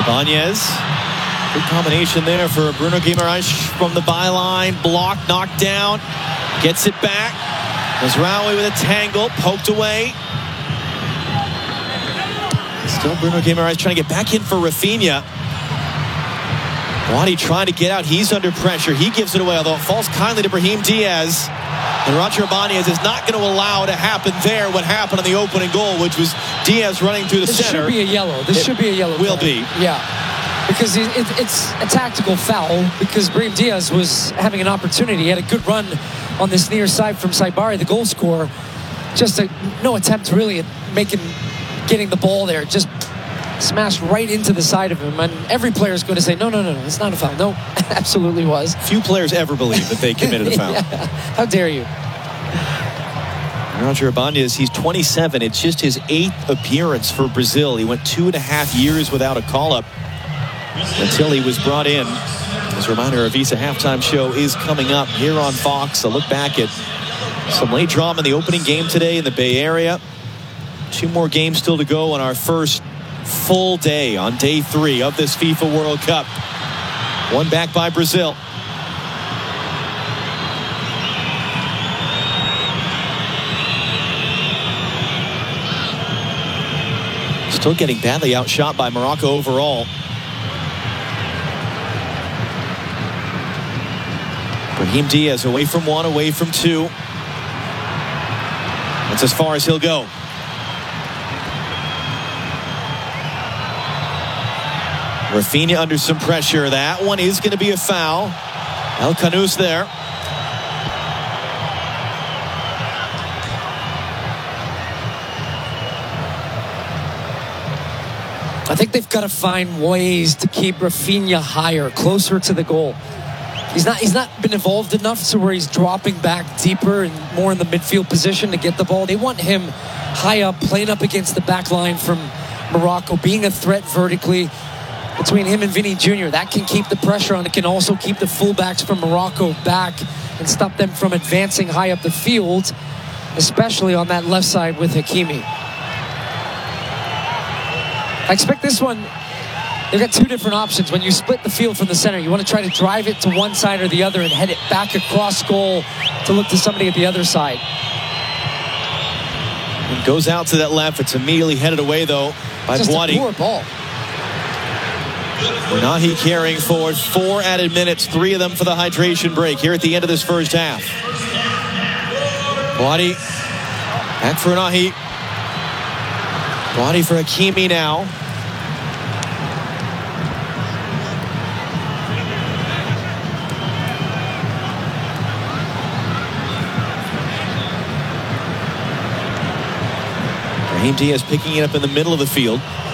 Ibanez. Good combination there for Bruno Guimaraes from the byline. Block, knocked down. Gets it back. Mazraoui with a tangle. Poked away. Still Bruno Guimaraes trying to get back in for Rafinha. Wadi trying to get out. He's under pressure. He gives it away, although it falls kindly to Brahim Diaz. And Roger Ibanez is not going to allow to happen there what happened on the opening goal, which was Diaz running through the center. This should be a yellow. This should be a yellow. Will be. Yeah. Because it's a tactical foul, because Brahim Diaz was having an opportunity. He had a good run on this near side from Saibari, the goal scorer. Just no attempt really at getting the ball there. Just smashed right into the side of him. And every player is going to say, no, it's not a foul. No, absolutely was. Few players ever believe that they committed a foul. Yeah. How dare you? Roger Ibanez, he's 27. It's just his 8th appearance for Brazil. He went 2.5 years without a call-up until he was brought in. As a reminder, our Visa halftime show is coming up here on Fox. A look back at some late drama in the opening game today in the Bay Area. 2 more games still to go on our first full day on day 3 of this FIFA World Cup. One back by Brazil. Still getting badly outshot by Morocco overall. Brahim Diaz away from 1, away from 2. That's as far as he'll go. Rafinha under some pressure. That one is going to be a foul. El Khanous there. I think they've got to find ways to keep Rafinha higher, closer to the goal. He's not been involved enough to where he's dropping back deeper and more in the midfield position to get the ball. They want him high up, playing up against the back line from Morocco, being a threat vertically between him and Vinny Jr. That can keep the pressure on. It can also keep the fullbacks from Morocco back and stop them from advancing high up the field, especially on that left side with Hakimi. I expect this one, they've got 2 different options. When you split the field from the center, you want to try to drive it to one side or the other and head it back across goal to look to somebody at the other side. It goes out to that left. It's immediately headed away, though, by Boadi. Just a poor ball. Nahi carrying forward. 4 added minutes, 3 of them for the hydration break here at the end of this first half. Boadi back for Nahi. Boadi for Hakimi now. Brahim Diaz picking it up in the middle of the field.